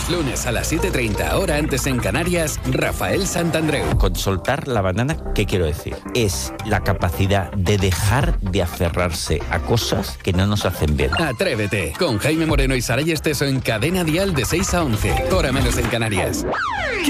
Los lunes a las 7:30, hora antes en Canarias, Rafael Santandreu. Con soltar la banana, ¿qué quiero decir? Es la capacidad de dejar de aferrarse a cosas que no nos hacen bien. Atrévete, con Jaime Moreno y Saray Esteso en Cadena Dial de 6 a 11, hora menos en Canarias.